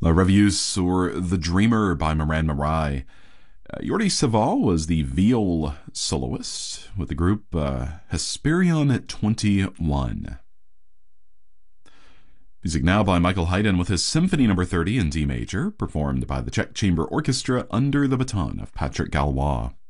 La Revue sur the Dreamer by Moran Marai. Jordi Savall was the viol soloist with the group Hesperion 21. Music now by Michael Haydn with his Symphony No. 30 in D major, performed by the Czech Chamber Orchestra under the baton of Patrick Gallois.